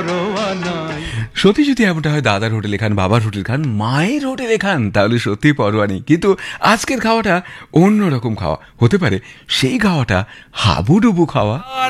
পরোয়া নাই। সত্যি যদি এমনটা হয়, দাদার হোটেলে খান, বাবার হোটেল খান, মায়ের হোটেলে খান, তাহলে সত্যি পরোয়া নেই। কিন্তু আজকের খাওয়াটা অন্যরকম খাওয়া হতে পারে, সেই খাওয়াটা হাবুডুবু খাওয়া।